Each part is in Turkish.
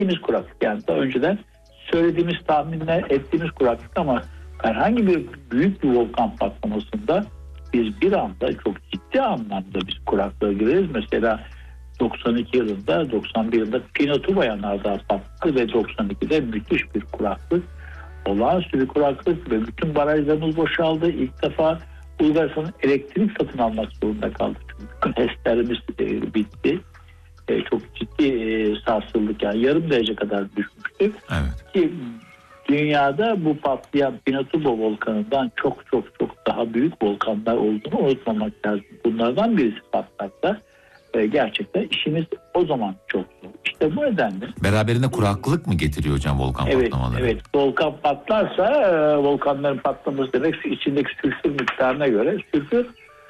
bildiğimiz kuraklık. Yani daha önceden söylediğimiz, tahminler ettiğimiz kuraklık, ama herhangi bir büyük bir volkan patlamasında biz bir anda çok ciddi anlamda biz kuraklığa gireriz. Mesela 92 yılında, 91 yılında Pinatubo yanardağ patladı ve 92'de müthiş bir kuraklık, olağanüstü bir kuraklık ve bütün barajlarımız boşaldı. İlk defa Bulgaristan'ın elektrik satın almak zorunda kaldı. Çünkü HES'lerimiz bitti. Çok ciddi sarsıldık, yani yarım derece kadar düşmüştük. Evet. Ki dünyada bu patlayan Pinatubo volkanından çok daha büyük volkanlar olduğunu unutmamak lazım. Bunlardan birisi patlarsa gerçekten işimiz o zaman çok zor. İşte bu nedenle. Beraberinde kuraklık mı getiriyor hocam volkan patlamaları? Evet. Volkan patlarsa volkanların patlaması demek içindeki sülfür miktarına göre sülfür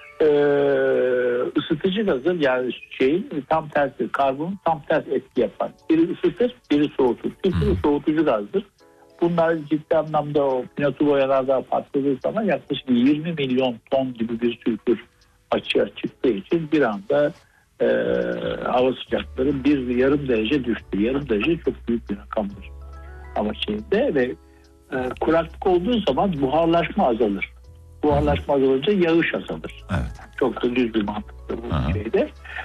ısıtıcı gazın, yani şeyin tam tersi, karbonun tam tersi etki yapar. Biri ısıtır, biri soğutur. Sülfür soğutucu gazdır. Bunlar ciddi anlamda o Pinatubo yanardağ patladığı zaman yaklaşık 20 milyon ton gibi bir sülfür açığa çıktığı için bir anda hava sıcakları bir yarım derece düştü. Yarım derece çok büyük bir rakamdır hava şeyinde ve kuraklık olduğu zaman buharlaşma azalır. Buharlaşma azalınca yağış azalır. Evet. Çok da düz bir mantıklı bu şeyde.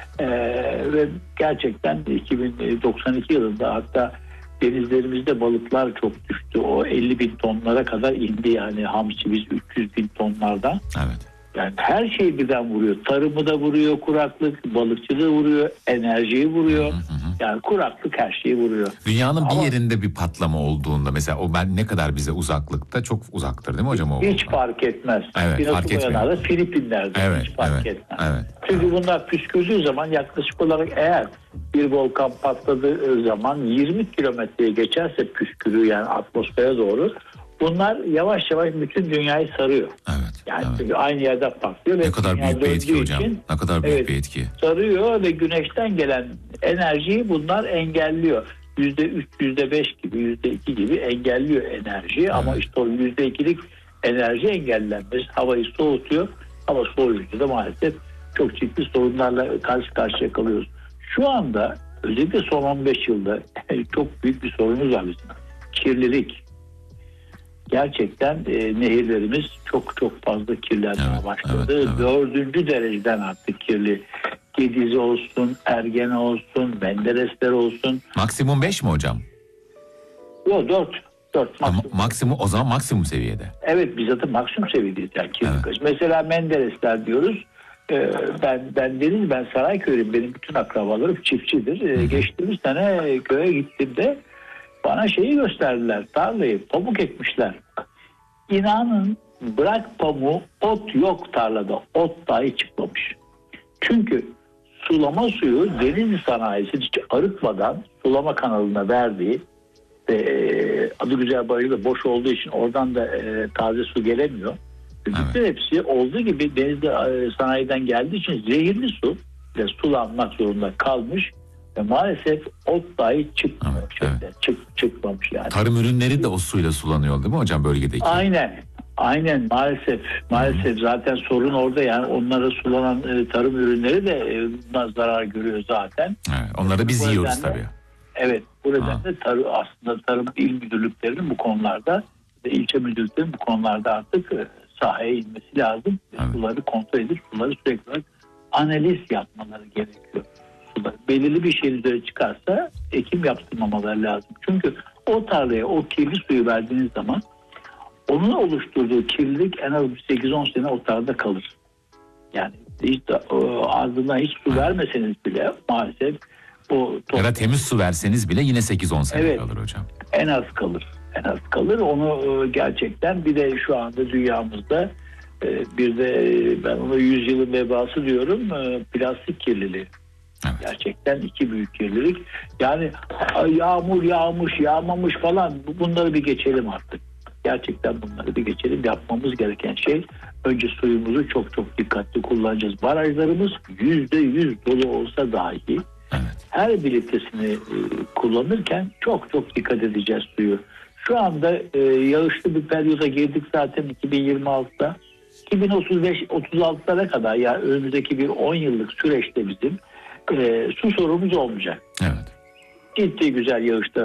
Ve gerçekten 2092 yılında hatta denizlerimizde balıklar çok düştü. O 50 bin tonlara kadar indi, yani hamsi biz 300 bin tonlardan. Evet. Yani her şeyi birden vuruyor. Tarımı da vuruyor kuraklık, balıkçılığı vuruyor, enerjiyi vuruyor. Yani kuraklık her şeyi vuruyor. Dünyanın bir yerinde bir patlama olduğunda mesela o ne kadar bize uzaklıkta, çok uzaktır değil mi hocam o? Hiç fark etmez. Evet, fark etmiyor. Filipinler'de hiç fark etmez. Evet. Çünkü bunlar püskürdüğü zaman yaklaşık olarak eğer bir volkan patladığı zaman 20 kilometreye geçerse püskürüğü, yani atmosfere doğru, bunlar yavaş yavaş bütün dünyayı sarıyor. Evet. Yani çünkü aynı yerde patlıyor. Ne kadar büyük bir etki hocam. Ne kadar büyük bir etki. Sarıyor ve güneşten gelen enerjiyi bunlar engelliyor. %3, %5 gibi, %2 gibi engelliyor enerjiyi. Evet. Ama işte o %2'lik enerji engellenmesi havayı soğutuyor. Hava soğuyunca da maalesef çok ciddi sorunlarla karşı karşıya kalıyoruz. Şu anda özellikle son 15 yılda çok büyük bir sorunumuz var bizim. Kirlilik. Gerçekten nehirlerimiz çok fazla kirlenmeye başladı. Evet. 4. dereceden artık kirli. Gedizi olsun, Ergene olsun, Menderesler olsun. Maksimum 5 mi hocam? Yok 4 maksimum. O zaman maksimum seviyede. Evet, biz zaten maksimum seviyedeyiz yani kirlilik. Evet. Mesela Menderesler diyoruz. Ben Sarayköylüyüm. Benim bütün akrabalarım çiftçidir. Geçtiğimiz sene köye gittiğimde bana şeyi gösterdiler. Tarlayı pamuk ekmişler. İnanın, bırak pamuğu, ot yok tarlada. Ot dahi çıkmamış. Çünkü sulama suyu Denizli sanayisi hiç arıtmadan sulama kanalına verdiği adı güzel barajı da boş olduğu için oradan da taze su gelemiyor. Bütün hepsi olduğu gibi Denizli sanayiden geldiği için zehirli su ile sulanmak zorunda kalmış. Ve maalesef ot dahi çıkmıyor. Çıkmamış yani. Tarım ürünleri de o suyla sulanıyor değil mi hocam bölgedeki? Aynen maalesef zaten sorun orada, yani onlara sulanan tarım ürünleri de zarar görüyor zaten. Evet, onları biz yiyoruz tabii. Evet, bu nedenle aslında tarım il müdürlüklerinin bu konularda ve ilçe müdürlüklerinin bu konularda artık sahaya inmesi lazım. Evet. Suları kontrol edip suları sürekli olarak analiz yapmaları gerekiyor. Belirli bir şeyin üzeri çıkarsa ekim yaptırmamaları lazım. Çünkü o tarlaya o kirli suyu verdiğiniz zaman onun oluşturduğu kirlilik en az 8-10 sene o tarlada kalır. Yani ardından hiç su vermeseniz bile maalesef ya da temiz su verseniz bile yine 8-10 sene kalır hocam. En az kalır. Onu gerçekten bir de şu anda dünyamızda bir de ben ona 100 yılın vebası diyorum, plastik kirliliği. Evet. Gerçekten iki büyük kirlilik. Yani yağmur yağmış, yağmamış falan, bunları bir geçelim artık. Gerçekten bunları bir geçelim. Yapmamız gereken şey, önce suyumuzu çok dikkatli kullanacağız. Barajlarımız %100 dolu olsa dahi her bir litresini kullanırken çok dikkat edeceğiz suyu. Şu anda yağışlı bir periyoda girdik zaten 2026'da. 2035-36'lara kadar, yani önümüzdeki bir 10 yıllık süreçte bizim su sorunumuz olmayacak. Evet. ciddi güzel yağışlar